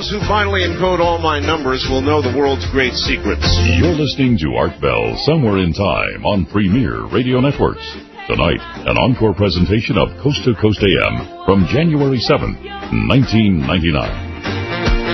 those who finally encode all my numbers will know the world's great secrets. You're listening to Art Bell Somewhere in Time on Premier Radio Networks. Tonight, an encore presentation of Coast to Coast AM from January 7th, 1999.